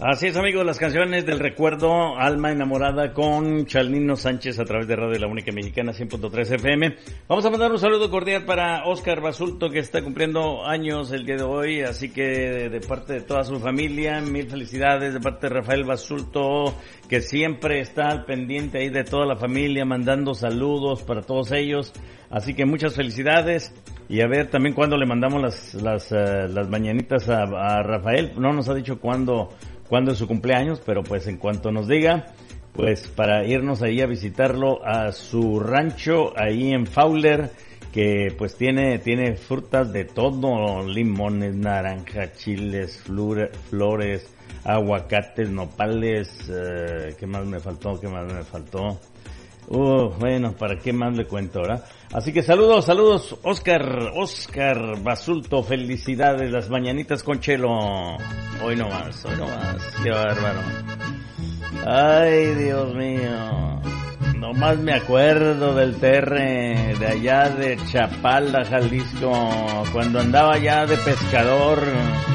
Así es, amigos, las canciones del recuerdo, Alma Enamorada con Chalino Sánchez a través de Radio La Única Mexicana 100.3 FM. Vamos a mandar un saludo cordial para Oscar Basulto, que está cumpliendo años el día de hoy, así que de parte de toda su familia, mil felicidades, de parte de Rafael Basulto, que siempre está al pendiente ahí de toda la familia, mandando saludos para todos ellos, así que muchas felicidades. Y a ver también cuándo le mandamos las mañanitas a Rafael. No nos ha dicho cuándo es su cumpleaños, pero pues en cuanto nos diga, pues para irnos ahí a visitarlo a su rancho ahí en Fowler, que pues tiene frutas de todo, limones, naranjas, chiles, flores, aguacates, nopales, ¿qué más me faltó? Bueno, ¿para qué más le cuento ahora? Así que saludos, Oscar Basulto, felicidades, las mañanitas con Chelo. Hoy no más, qué bárbaro. Ay, Dios mío, nomás me acuerdo del TR de allá de Chapala, Jalisco, cuando andaba ya de pescador.